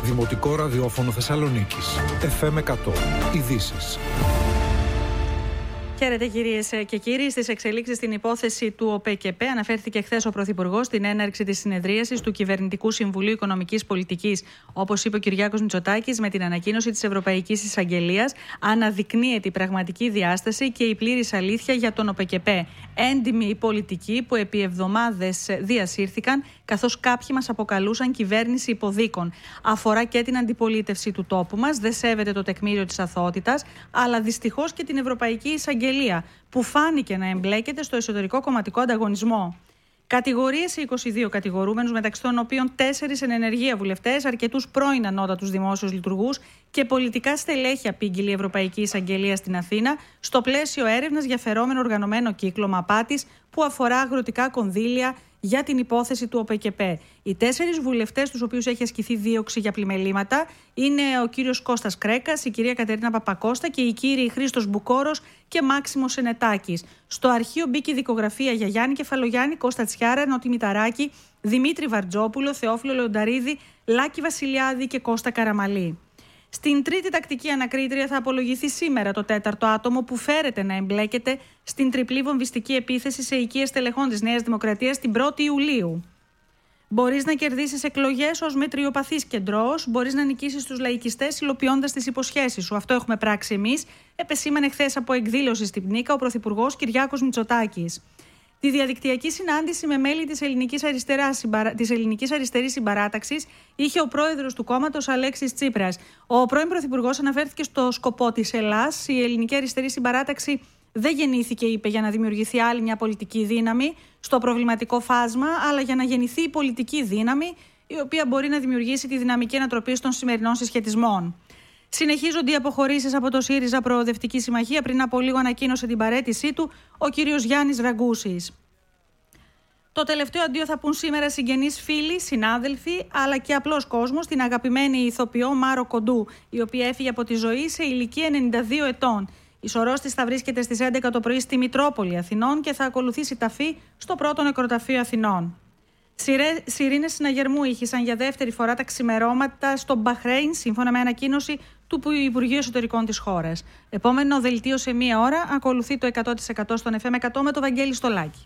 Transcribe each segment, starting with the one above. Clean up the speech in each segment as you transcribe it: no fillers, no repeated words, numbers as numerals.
Δημοτικό ραδιόφωνο Θεσσαλονίκης. FM 100. Ειδήσεις. Χαίρετε κυρίες και κύριοι. Στις εξελίξεις στην υπόθεση του ΟΠΕΚΕΠΕ αναφέρθηκε χθες ο Πρωθυπουργός στην έναρξη της συνεδρίασης του Κυβερνητικού Συμβουλίου Οικονομικής Πολιτικής. Όπως είπε ο Κυριάκος Μητσοτάκης, με την ανακοίνωση της Ευρωπαϊκής Εισαγγελίας αναδεικνύεται η πραγματική διάσταση και η πλήρης αλήθεια για τον ΟΠΕΚΕΠΕ. Έντιμοι οι πολιτικοί που επί εβδομάδες διασύρθηκαν, καθώς κάποιοι μας αποκαλούσαν κυβέρνηση υποδίκων. Αφορά και την αντιπολίτευση του τόπου μας, δεν σέβεται το τεκμήριο της αθωότητας, αλλά δυστυχώς και την Ευρωπαϊκή Εισαγγελία, που φάνηκε να εμπλέκεται στο εσωτερικό κομματικό ανταγωνισμό. Κατηγορίες σε 22 κατηγορούμενους, μεταξύ των οποίων 4 εν ενεργεία βουλευτές, αρκετούς πρώην ανώτατους δημόσιους λειτουργούς και πολιτικά στελέχη απήγγειλε η Ευρωπαϊκή Εισαγγελία στην Αθήνα, στο πλαίσιο έρευνας για φερόμενο οργανωμένο κύκλωμα απάτης που αφορά αγροτικά κονδύλια για την υπόθεση του ΟΠΕΚΕΠΕ. Οι 4 βουλευτές, τους οποίους έχει ασκηθεί δίωξη για πλημελήματα, είναι ο κύριος Κώστας Κρέκας, η κυρία Κατερίνα Παπακώστα και οι κύριοι Χρήστος Μπουκόρος και Μάξιμος Σενετάκης. Στο αρχείο μπήκε η δικογραφία για Γιάννη Κεφαλογιάννη, Κώστα Τσιάρα, Νότι Μηταράκη, Δημήτρη Βαρτζόπουλο, Θεόφιλο Λεονταρίδη, Λάκη Βασιλιάδη και Κώστα Καραμαλή. Στην τρίτη τακτική ανακρίτρια θα απολογηθεί σήμερα το 4ο άτομο που φέρεται να εμπλέκεται στην τριπλή βομβιστική επίθεση σε οικίες τελεχών της Νέας Δημοκρατίας την 1η Ιουλίου. Μπορείς να κερδίσεις εκλογές ως μετριοπαθής κεντρός, μπορείς να νικήσεις τους λαϊκιστές υλοποιώντας τις υποσχέσεις σου. Αυτό έχουμε πράξει εμείς, επεσήμανε χθες από εκδήλωση στην Πνίκα ο Πρωθυπουργός Κυριάκος Μητσοτάκης. Τη διαδικτυακή συνάντηση με μέλη της Ελληνικής Αριστερής Συμπαράταξης είχε ο πρόεδρος του κόμματος Αλέξης Τσίπρας. Ο πρώην Πρωθυπουργός αναφέρθηκε στο σκοπό της Ελλάς. Η Ελληνική Αριστερή Συμπαράταξη δεν γεννήθηκε, είπε, για να δημιουργηθεί άλλη μια πολιτική δύναμη στο προβληματικό φάσμα, αλλά για να γεννηθεί η πολιτική δύναμη η οποία μπορεί να δημιουργήσει τη δυναμική ανατροπή των σημερινών συσχετισμών. Συνεχίζονται οι αποχωρήσεις από το ΣΥΡΙΖΑ Προοδευτική Συμμαχία. Πριν από λίγο ανακοίνωσε την παραίτησή του ο κύριος Γιάννης Ραγκούσης. Το τελευταίο αντίο θα πουν σήμερα συγγενείς, φίλοι, συνάδελφοι, αλλά και απλός κόσμος, την αγαπημένη ηθοποιό Μάρο Κοντού, η οποία έφυγε από τη ζωή σε ηλικία 92 ετών. Η σωρός της θα βρίσκεται στις 11 το πρωί στη Μητρόπολη Αθηνών και θα ακολουθήσει ταφή στο πρώτο νεκροταφείο Αθηνών. Σιρήνες συναγερμού ήχησαν για δεύτερη φορά τα ξημερώματα στο Μπαχρέιν, σύμφωνα με ανακοίνωση του Υπουργείου Εσωτερικών της χώρας. Επόμενο δελτίο σε μία ώρα, ακολουθεί το 100% στον FM 100 με το Βαγγέλη Στολάκη.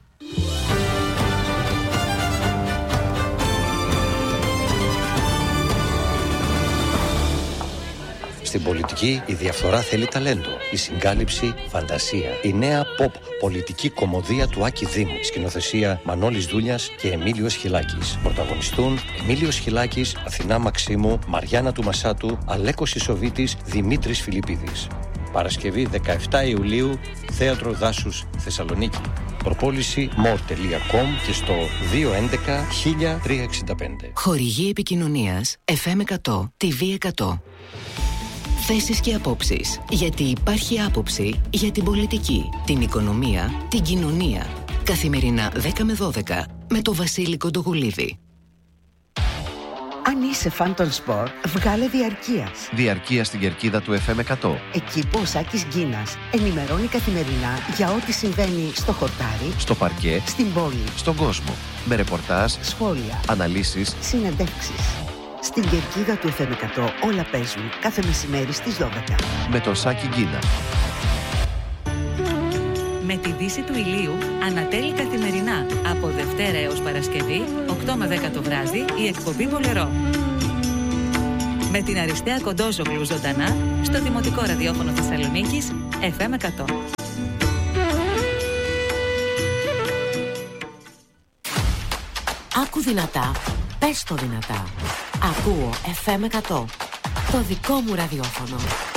Στην πολιτική η διαφθορά θέλει ταλέντο, η συγκάλυψη φαντασία. Η νέα pop πολιτική κωμωδία του Άκη Δήμου. Σκηνοθεσία Μανώλης Δούλιας και Εμίλιος Χιλάκης. Πρωταγωνιστούν Εμίλιος Χιλάκης, Αθηνά Μαξίμου, Μαριάννα του Μασάτου, Αλέκος Ισοβίτης, Δημήτρης Φιλιππίδης. Παρασκευή 17 Ιουλίου, Θέατρο Δάσους Θεσσαλονίκη. Προπόληση more.com και στο 211-1365. Χορηγή επικοινωνίας FM 100, TV 100. Θέσεις και απόψεις, γιατί υπάρχει άποψη για την πολιτική, την οικονομία, την κοινωνία. Καθημερινά 10 με 12 με το Βασίλη Κοντογουλίδη. Αν είσαι φαν των σπορ, βγάλε διαρκείας. Διαρκεία στην κερκίδα του FM 100. Εκεί που ο Σάκης Γκίνας ενημερώνει καθημερινά για ό,τι συμβαίνει στο χορτάρι, στο παρκέ, στην πόλη, στον κόσμο. Με ρεπορτάζ, σχόλια, αναλύσεις, συνεντεύξεις. Στην κερκίδα του FM 100 όλα παίζουν κάθε μεσημέρι στις 12. Με τον Σάκη Γκίνα. Με τη δύση του ηλίου ανατέλει καθημερινά από Δευτέρα έως Παρασκευή 8 με 10 το βράδυ η εκπομπή Βολερό. Με την Αριστεία Κοντόζογλου ζωντανά στο Δημοτικό Ραδιόφωνο Θεσσαλονίκης FM 100. Άκου δυνατά, πες το δυνατά. Ακούω FM 100, το δικό μου ραδιόφωνο.